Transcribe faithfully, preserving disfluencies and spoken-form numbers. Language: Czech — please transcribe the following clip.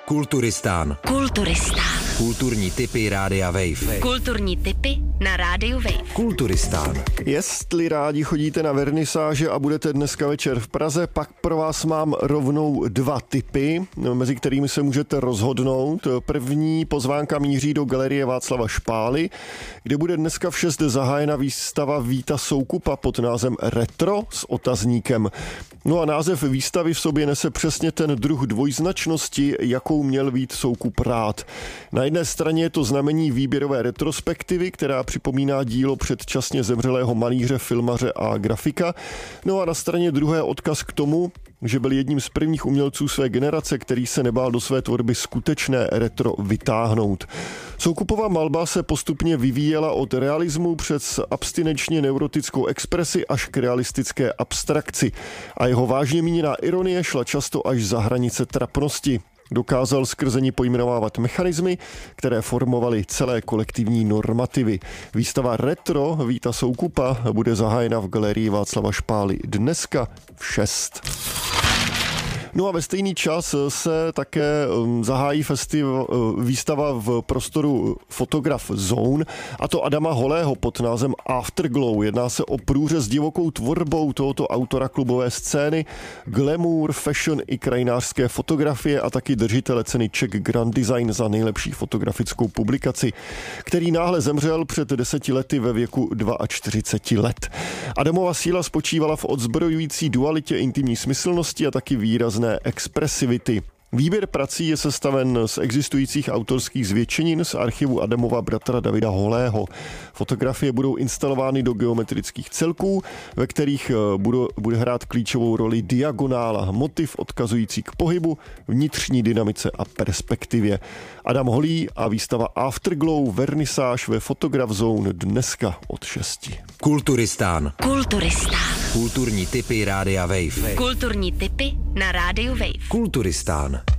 Kulturistán. Kulturistán. Kulturní tipy Rádia Wave. Kulturní tipy na Rádiu Wave. Kulturistán. Jestli rádi chodíte na vernisáže a budete dneska večer v Praze, pak pro vás mám rovnou dva tipy, mezi kterými se můžete rozhodnout. První pozvánka míří do galerie Václava Špály, kde bude dneska v šest zahájena výstava Víta Soukupa pod názvem Retro s otazníkem. No a název výstavy v sobě nese přesně ten druh dvojznačnosti, jakou měl Vít Soukup rád. Na jedné straně je to znamení výběrové retrospektivy, která připomíná dílo předčasně zemřelého malíře, filmaře a grafika. No a na straně druhé odkaz k tomu, že byl jedním z prvních umělců své generace, který se nebál do své tvorby skutečné retro vytáhnout. Soukupova malba se postupně vyvíjela od realismu přes abstinenčně neurotickou expresi až k realistické abstrakci a jeho vážně míněná ironie šla často až za hranice trapnosti. Dokázal skrze ní pojmenovávat mechanismy, které formovaly celé kolektivní normativy. Výstava Retro Víta Soukupa bude zahájena v galerii Václava Špály dneska v šest. No a ve stejný čas se také zahájí festival, výstava v prostoru Fotograf Zone, a to Adama Holého pod názvem Afterglow. Jedná se o průřez divokou tvorbou tohoto autora klubové scény, glamour, fashion i krajinářské fotografie a taky držitele ceny Czech Grand Design za nejlepší fotografickou publikaci, který náhle zemřel před deseti lety ve věku čtyřicet dva let. Adamova síla spočívala v odzbrojující dualitě intimní smyslnosti a taky výrazné expresivity. Výběr prací je sestaven z existujících autorských zvětšenin z archivu Adamova bratra Davida Holého. Fotografie budou instalovány do geometrických celků, ve kterých bude hrát klíčovou roli diagonála, motiv odkazující k pohybu, vnitřní dynamice a perspektivě. Adam Holý a výstava Afterglow vernisáž ve Fotograf Zone dneska od šesti. Kulturistán. Kulturistán. Kulturní tipy Rádia Wave. Kulturní tipy na Rádiu Wave. Kulturistán.